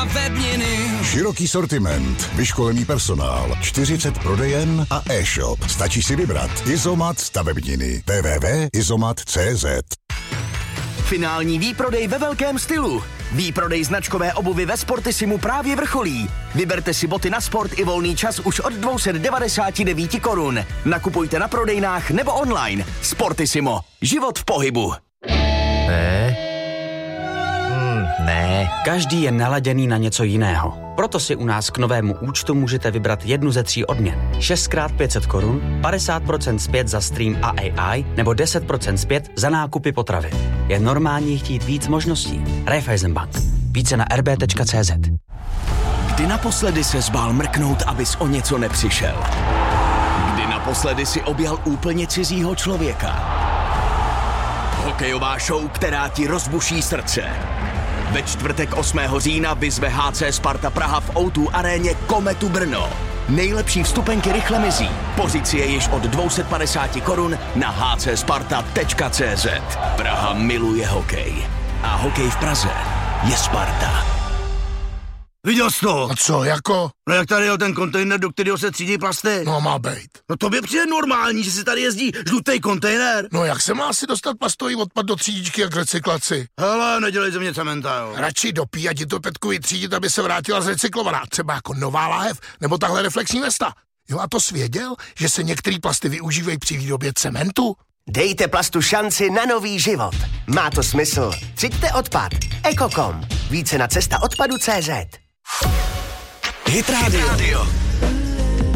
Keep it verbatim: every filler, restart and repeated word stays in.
stavebniny. Široký sortiment, vyškolený personál, čtyřicet prodejen a e-shop. Stačí si vybrat. Izomat stavebniny. w w w tečka izomat tečka cé zet. Finální výprodej ve velkém stylu. Výprodej značkové obuvy ve Sportissimu právě vrcholí. Vyberte si boty na sport i volný čas už od dvě stě devadesát devět korun. Nakupujte na prodejnách nebo online. Sportissimo. Život v pohybu. Ne. Hmm, ne. Každý je naladěný na něco jiného. Proto si u nás k novému účtu můžete vybrat jednu ze tří odměn. šest krát pět set korun, padesát procent zpět za stream a á í nebo deset procent zpět za nákupy potravy. Je normální chtít víc možností. Raiffeisenbank. Více na er bé tečka cé zet. Kdy naposledy se zbál mrknout, abys o něco nepřišel? Kdy naposledy si objal úplně cizího člověka? Hokejová show, která ti rozbuší srdce. Ve čtvrtek osmého října vyzve há cé Sparta Praha v ó dvě aréně Kometu Brno. Nejlepší vstupenky rychle mizí. Pořiď si je již od dvě stě padesát korun na há cé sparta tečka cé zet. Praha miluje hokej. A hokej v Praze je Sparta. Viděl jsi to? A co, jako? No jak tady je ten kontejner, do kterého se třídí plasty? No má bejt. No to by přijde normální, že si tady jezdí žlutý kontejner. No jak se má asi dostat plastový odpad do třídičky a k recyklaci? Hele, nedělej ze mě cementa, jo. Radši dopí a ti to Petku vytřídit, aby se vrátila zrecyklovaná. Třeba jako nová láhev, nebo tahle reflexní vesta. Jo, a to svěděl, že se některý plasty využívají při výrobě cementu? Dejte plastu šanci na nový život. Má to smysl. Třiďte odpad. Eko tečka com. Více na cesta odpadu tečka cé zet. Hit Radio.